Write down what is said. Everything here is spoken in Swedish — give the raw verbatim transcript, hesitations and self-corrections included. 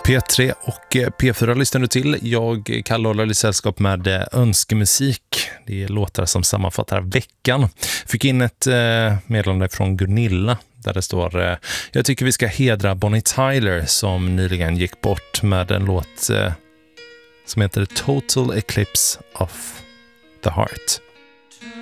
P tre och P fyra lyssnar du till. Jag kallar lite sällskap med önskemusik. Det är låtar som sammanfattar veckan. Fick in ett meddelande från Gunilla där det står: jag tycker vi ska hedra Bonnie Tyler som nyligen gick bort med en låt som heter Total Eclipse of the Heart.